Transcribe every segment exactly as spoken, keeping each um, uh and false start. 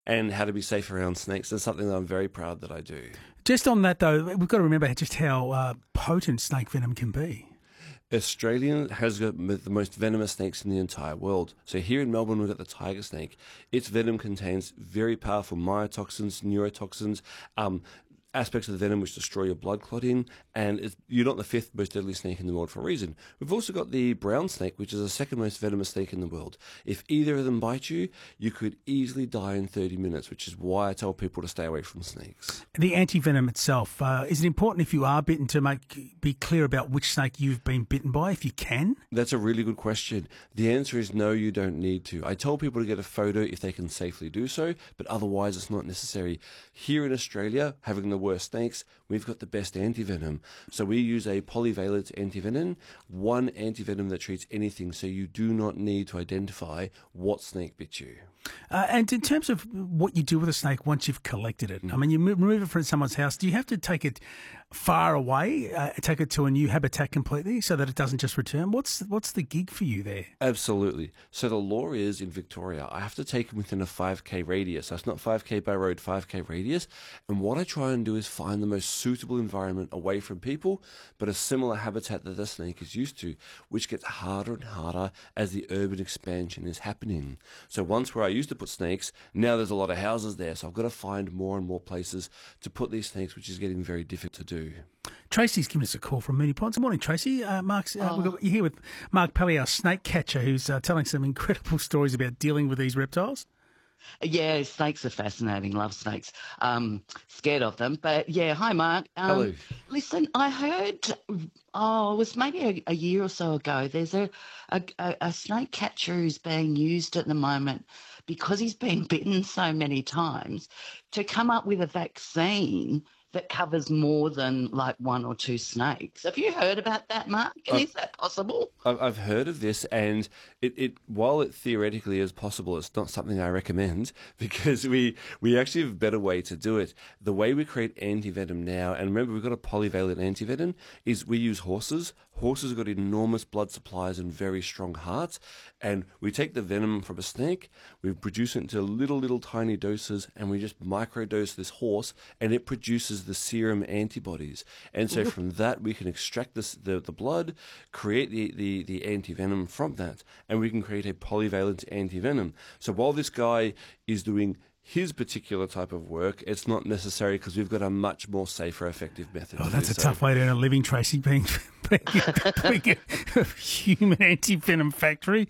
and how to be safe around snakes. That's something that I'm very proud that I do. Just on that, though, we've got to remember just how uh, potent snake venom can be. Australia has got the most venomous snakes in the entire world. So here in Melbourne, we've got the tiger snake. Its venom contains very powerful mycotoxins, neurotoxins, um, aspects of the venom which destroy your blood clotting, and it's, you're not the fifth most deadly snake in the world for a reason. We've also got the brown snake, which is the second most venomous snake in the world. If either of them bite you, you could easily die in thirty minutes, which is why I tell people to stay away from snakes. The anti-venom itself, uh, is it important if you are bitten to make be clear about which snake you've been bitten by, if you can? That's a really good question. The answer is no, you don't need to. I tell people to get a photo if they can safely do so, but otherwise it's not necessary. Here in Australia, having the worst snakes, we've got the best antivenom. So we use a polyvalent antivenom, one antivenom that treats anything, so you do not need to identify what snake bit you. Uh, and in terms of what you do with a snake once you've collected it, I mean, you remove it from someone's house, do you have to take it far away, uh, take it to a new habitat completely so that it doesn't just return? What's what's the gig for you there? Absolutely. So the law is in Victoria, I have to take them within a five K radius. So it's not five K by road, five K radius. And what I try and do is find the most suitable environment away from people, but a similar habitat that the snake is used to, which gets harder and harder as the urban expansion is happening. So once where I used to put snakes, now there's a lot of houses there. So I've got to find more and more places to put these snakes, which is getting very difficult to do. Tracy's giving us a call from Moonee Ponds. Good morning, Tracy. Uh, Mark's, uh, Oh. we've got, you're here with Mark Pelly, our snake catcher, who's uh, telling some incredible stories about dealing with these reptiles. Yeah, snakes are fascinating. Love snakes. Um, scared of them. But yeah, hi, Mark. Um, Hello. Listen, I heard, oh, it was maybe a, a year or so ago, there's a, a, a a snake catcher who's being used at the moment because he's been bitten so many times to come up with a vaccine that covers more than like one or two snakes. Have you heard about that, Mark? And Uh, is that possible? I've I've heard of this, and it, it while it theoretically is possible, it's not something I recommend because we we actually have a better way to do it. The way we create antivenom now, and remember we've got a polyvalent antivenom, is we use horses. Horses have got enormous blood supplies and very strong hearts, and we take the venom from a snake, we produce it into little, little tiny doses, and we just microdose this horse, and it produces the serum antibodies. And so from that, we can extract this, the, the blood, create the, the, the antivenom from that, and we can create a polyvalent antivenom. So while this guy is doing his particular type of work, it's not necessary because we've got a much more safer, effective method. Oh, to that's do a so. tough way to earn a living, Tracy, being, being, being a human anti-venom factory.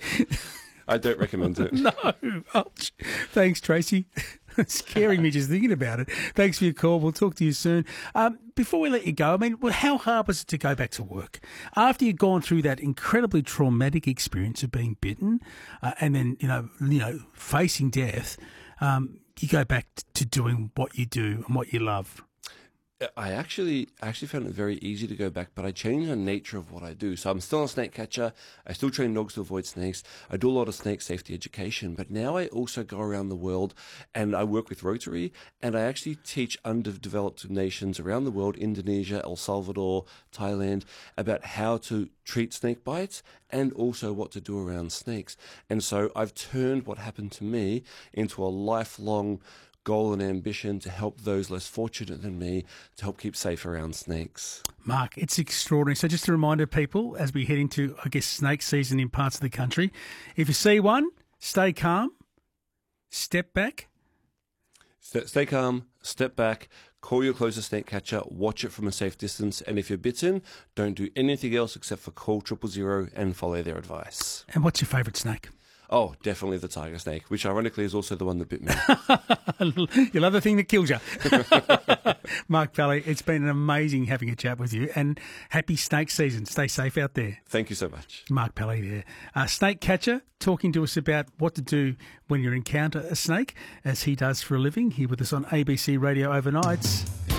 I don't recommend it. No. Ouch. Thanks, Tracy. It's scaring me just thinking about it. Thanks for your call. We'll talk to you soon. Um, before we let you go, I mean, well, how hard was it to go back to work? After you'd gone through that incredibly traumatic experience of being bitten uh, and then, you know, you know, facing death, um, you go back to doing what you do and what you love. I actually actually found it very easy to go back, but I changed the nature of what I do. So I'm still a snake catcher. I still train dogs to avoid snakes. I do a lot of snake safety education, but now I also go around the world and I work with Rotary, and I actually teach underdeveloped nations around the world, Indonesia, El Salvador, Thailand, about how to treat snake bites and also what to do around snakes. And so I've turned what happened to me into a lifelong goal and ambition to help those less fortunate than me, to help keep safe around snakes. Mark, it's extraordinary. So just a reminder, people, as we head into, I guess, snake season in parts of the country, if you see one, stay calm, step back. Stay, stay calm, step back, call your closest snake catcher, watch it from a safe distance, and if you're bitten, don't do anything else except for call triple zero and follow their advice. And what's your favourite snake? Oh, definitely the tiger snake, which ironically is also the one that bit me. You love the thing that kills you. Mark Pelly, it's been amazing having a chat with you, and happy snake season. Stay safe out there. Thank you so much. Mark Pelly there. Uh, snake catcher, talking to us about what to do when you encounter a snake, as he does for a living, here with us on A B C Radio Overnights.